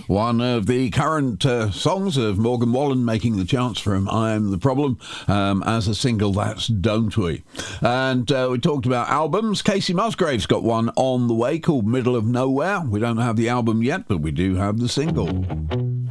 One of the current songs of Morgan Wallen making the charts from I Am the Problem as a single, that's Don't We. And we talked about albums. Casey Musgrave's got one on the way called Middle of Nowhere. We don't have the album yet, but we do have the single.